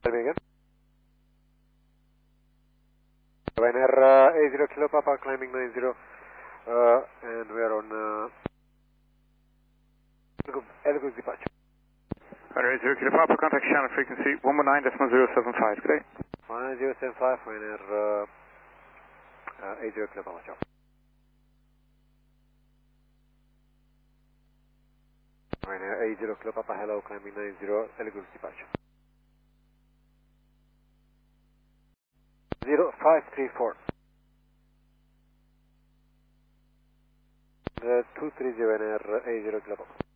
Tell me again. Ryanair A0 Kilo Papa climbing 90, and we are on Elgus departure. Ryanair A0 Kilo Papa, contact channel frequency 119.075, good day. 1075, Ryanair A0 Kilo Papa, ciao. Ryanair A0 Kilo Papa, hello, climbing 90, Elgus departure. 0534. 230 Ryanair A0 Kilo Papa.